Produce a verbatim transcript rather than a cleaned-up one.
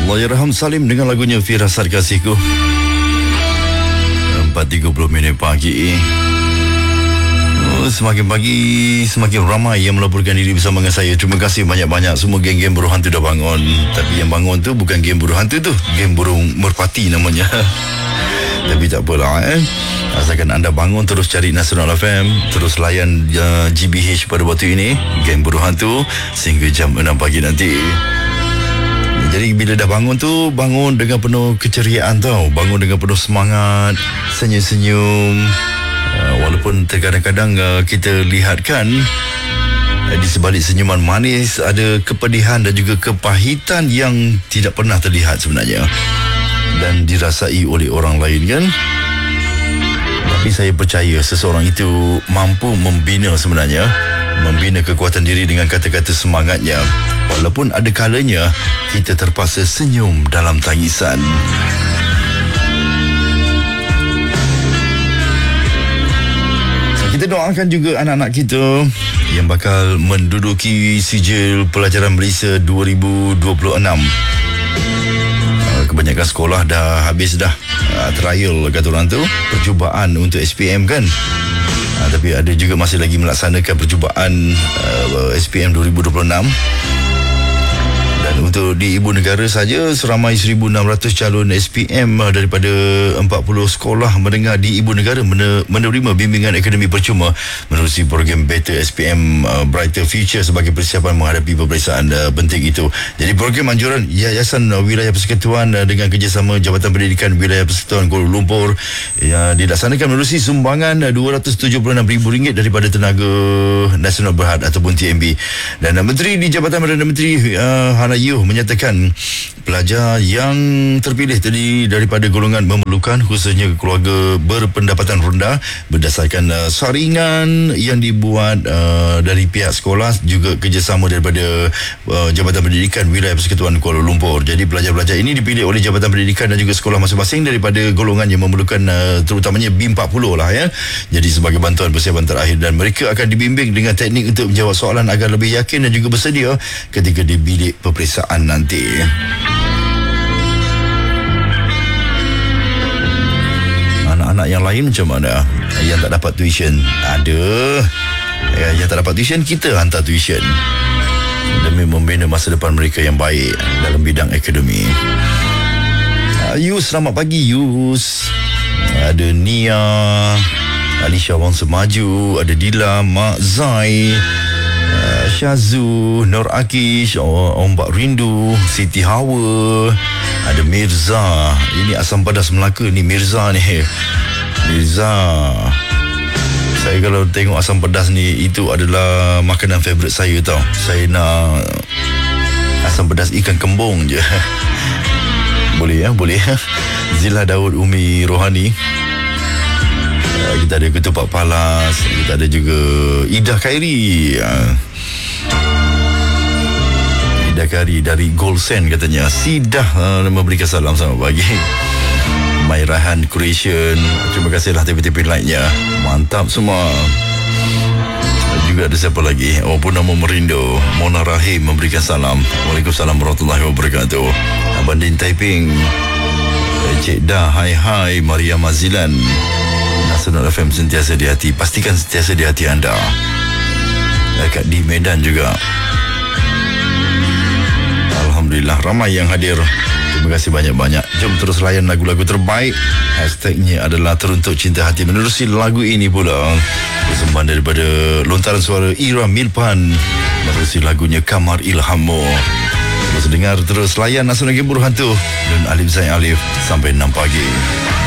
Allahyarham Salim dengan lagunya Firasat Kasihku. Empat tiga puluh minit pagi. Oh, semakin pagi semakin ramai yang melaporkan diri bersama dengan saya. Terima kasih banyak-banyak. Semua geng-geng burung hantu dah bangun. Tapi yang bangun tu bukan geng burung hantu tu, geng burung merpati namanya. Tapi tak apalah eh. Asalkan anda bangun, terus cari Nasional F M, terus layan uh, G B H pada waktu ini, geng burung hantu, sehingga jam enam pagi nanti. Jadi bila dah bangun tu, bangun dengan penuh keceriaan tau. Bangun dengan penuh semangat, senyum-senyum. uh, Walaupun terkadang-kadang uh, kita lihatkan uh, di sebalik senyuman manis ada kepedihan dan juga kepahitan yang tidak pernah terlihat sebenarnya dan dirasai oleh orang lain kan. Tapi saya percaya seseorang itu mampu membina sebenarnya, membina kekuatan diri dengan kata-kata semangatnya. Walaupun ada kalanya kita terpaksa senyum dalam tangisan. Kita doakan juga anak-anak kita yang bakal menduduki sijil pelajaran Malaysia dua ribu dua puluh enam. Kebanyakan sekolah dah habis dah uh, trial kata orang tu, percubaan untuk S P M kan. Uh, tapi ada juga masih lagi melaksanakan percubaan uh, S P M dua ribu dua puluh enam. Dan untuk di ibu negara saja seramai seribu enam ratus calon S P M uh, daripada empat puluh sekolah menengah di ibu negara menerima bimbingan akademik percuma menerusi program Better S P M uh, Brighter Future sebagai persiapan menghadapi peperiksaan uh, penting itu. Jadi program anjuran Yayasan uh, Wilayah Persekutuan uh, dengan kerjasama Jabatan Pendidikan Wilayah Persekutuan Kuala Lumpur yang dilaksanakan menerusi sumbangan uh, dua ratus tujuh puluh enam ribu ringgit daripada Tenaga Nasional Berhad ataupun T M B. Dan uh, Menteri di Jabatan Perdana Menteri uh, Hana Yuh menyatakan pelajar yang terpilih tadi daripada golongan memerlukan, khususnya keluarga berpendapatan rendah, berdasarkan uh, saringan yang dibuat uh, dari pihak sekolah, juga kerjasama daripada uh, Jabatan Pendidikan Wilayah Persekutuan Kuala Lumpur. Jadi pelajar-pelajar ini dipilih oleh Jabatan Pendidikan dan juga sekolah masing-masing daripada golongan yang memerlukan, uh, terutamanya B empat puluh lah ya. Jadi sebagai bantuan persiapan terakhir, dan mereka akan dibimbing dengan teknik untuk menjawab soalan agar lebih yakin dan juga bersedia ketika di bilik peperiksaan nanti. Anak-anak yang lain macam mana? Yang tak dapat tuition ada, yang tak dapat tuition kita hantar tuition demi membina masa depan mereka yang baik dalam bidang akademi. Yus, selamat pagi Yus. Ada Nia, Alisha Wang Semaju, ada Dila, Mak Zai, Syazu, Nur Akish, Ombak Rindu, Siti Hawa, ada Mirza. Ini asam pedas Melaka ni, Mirza ni. Mirza, saya kalau tengok asam pedas ni, itu adalah makanan favourite saya tau. Saya nak asam pedas ikan kembung je. Boleh ya, boleh. Zila Daud, Umi Rohani. Kita ada Ketupat Palas, kita ada juga Ida Khairi. Ida Khairi dari Gold Sand katanya. Sidah uh, memberikan salam selamat pagi. Mairahan Creation, terima kasihlah T V T V lainnya. Mantap semua. Juga ada siapa lagi? Oh, Purnama Merindo, Mona Rahim memberikan salam. Waalaikumsalam warahmatullahi wabarakatuh. Abang Din Taiping, Cik Dah, hai hai. Maria Mazilan, Nasional F M sentiasa di hati. Pastikan sentiasa di hati anda. Dekat di Medan juga. Alhamdulillah ramai yang hadir. Terima kasih banyak-banyak. Jom terus layan lagu-lagu terbaik. Hashtagnya adalah Teruntuk Cinta Hati. Menerusi lagu ini pula persembahan daripada lontaran suara Ira Milpan. Menerusi lagunya Kamar Ilhammu. Terus dengar, terus layan Nasional Game Burung Hantu dan Alif Zain Alif sampai enam pagi.